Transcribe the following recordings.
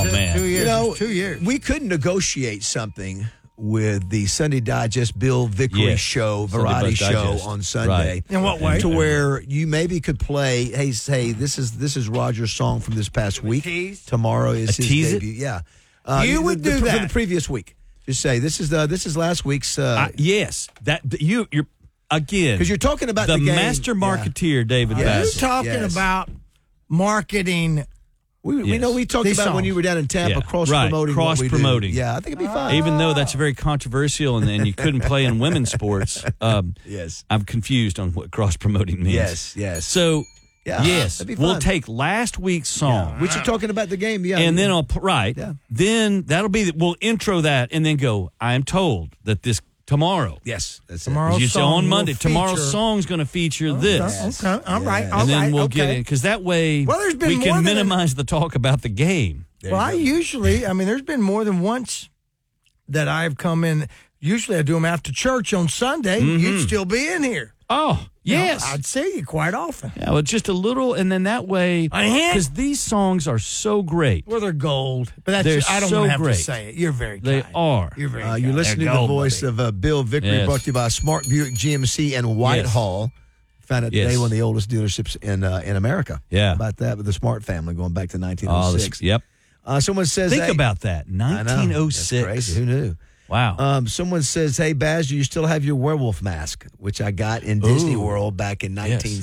man. 2 years. You know, 2 years. We could negotiate something with the Sunday Digest Bill Vickery show, variety show Digest. on Sunday. Right. In what way? To where you maybe could play, hey, this is Roger's song from this past week. tease? Tomorrow is his tease it? debut. Yeah. You would do that. for the previous week. Just say this is last week's Yes, that you're again because you're talking about the game. master marketeer, David Are Bass. you talking about marketing? We know we talked These about when songs. you were down in Tampa, Yeah. cross-promoting. Right, what we do. cross-promoting. Yeah, I think it'd be fine. Even though that's very controversial and you couldn't play in women's sports, Yes. I'm confused on what cross promoting means. Yes. So, Yeah, yes, that'd be we'll fun. take last week's song, Which you're talking about the game, yeah. and then Yeah. then that'll be we'll intro that and then go. I am told that this tomorrow. yes, that's Tomorrow. You say song on will Monday, tomorrow's feature- song's going to feature this. Okay, all right, Yes. all And then right, we'll okay. get in because that way Well, there's been we more can than minimize the talk about the game. There Well, you I mean, there's been more than once that I've come in. Usually I do them after church on Sunday. You'd still be in here. Oh You know, yes, I'd see you quite often. yeah, well, just a little, and then that way A hint? because these songs are so great. Well, they're gold. But that's They're I don't so want to have great. to say it. You're very They kind. are. You're very You kind. listen to They're the gold, voice buddy. of Bill Vickery, Yes. brought to you by Smart Buick GMC in Whitehall. Found out today Yes. one of the oldest dealerships in America. Yeah. How about that with the Smart family going back to Oh, 1906. yep. Someone says, Think hey, about that. I know. That's 1906. crazy. Who knew? Wow. Someone says, hey, Baz, do you still have your werewolf mask, which I got in Disney World back in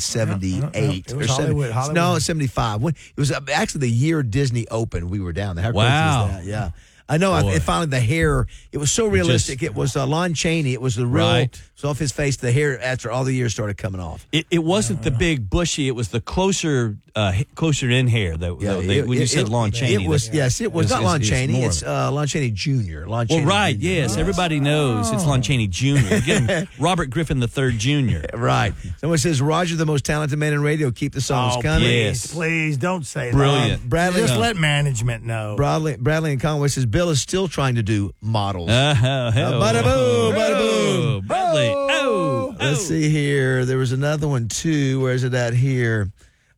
1978 It was or Hollywood. No, 75. It was actually the year Disney opened. We were down there. How crazy Wow. is that? Yeah. I know. Boy. It finally, the hair, it was so realistic. It was Lon Chaney. It was the real, Right. it was off his face. The hair, after all the years, started coming off. It wasn't the big bushy. It was the closer in hair. When you said Lon Chaney. It was, yes, it was not Lon Chaney. more It's Lon Chaney Jr. Lon Well, Chaney right, Jr. yes. Everybody knows it's Lon Chaney Jr. You get him, Robert Griffin III Jr. Right. Someone says, Roger, the most talented man in radio. Keep the songs coming. yes. Please don't say Brilliant. that. Bradley- Just No. let management know. Bradley and Conway says, Bill is still trying to do models. Bada bada boom, bada boom. Bradley. Oh. Let's see here. There was another one, too. Where's it at here?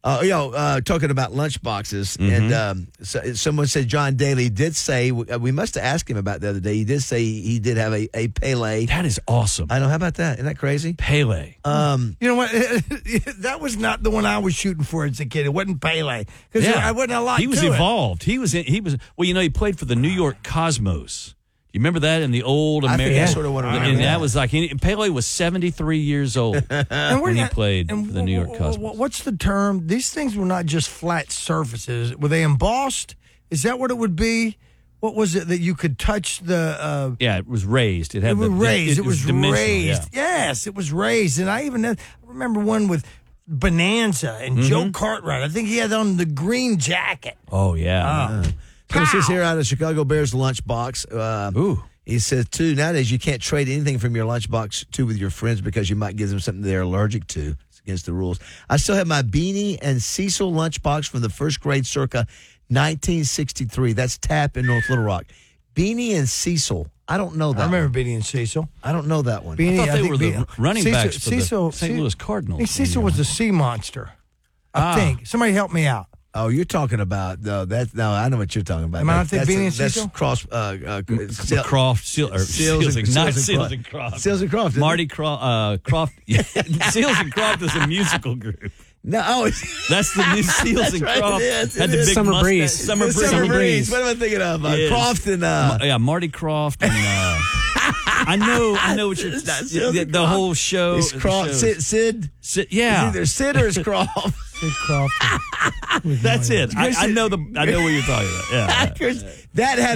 Talking about lunch boxes. And someone said John Daly did say, we must have asked him about the other day. He did say he did have a Pele. That is awesome. I know. How about that? Isn't that crazy? Pele. You know what? That was not the one I was shooting for as a kid. It wasn't Pele. Because I wasn't a lot He was to it. evolved. He was. He played for the New York Cosmos. You remember that in the old I American? think I sort of want to remember And that. that was like Pele was 73 years old And when he played for the New York Cosmos. What's the term? These things were not just flat surfaces. Were they embossed? Is that what it would be? What was it that you could touch the? Yeah, it was raised. It had It was raised. It was dimensional, raised. yeah. Yes, it was raised. And I remember one with Bonanza and Joe Cartwright. I think he had on the green jacket. Oh yeah. So it says here out of Chicago Bears lunchbox. Ooh. He says, too, nowadays you can't trade anything from your lunchbox, too, with your friends because you might give them something they're allergic to. It's against the rules. I still have my Beanie and Cecil lunchbox from the first grade circa 1963. That's TAP in North Little Rock. Beanie and Cecil. I don't know that I remember one. Beanie and Cecil. I don't know that one. Beanie, I thought they think were the Beanie- running Cecil- backs for Cecil- the St. Louis Cardinals. I think Cecil was the sea monster. I think. Somebody help me out. Oh, you're talking about I know what you're talking about. Am I not thinking Beanie and that's Cecil? cross Croft, Seals and Seals and Croft. Seals and Croft. isn't Marty it? Croft. Yeah. Seals and Croft is a musical group. No, That's the new Seals and right, Croft. it is, Had it the is. big Summer mustache. Breeze. Summer It's Breeze. Summer Breeze. What am I thinking of? Yes. Croft and Marty Croft and I know what you're. It's not Seals and The Croft. whole show. It's Croft. Sid. Yeah, It's either Sid or it's Croft. Sid Crawford. that's it. I know what you're talking about. Yeah. That had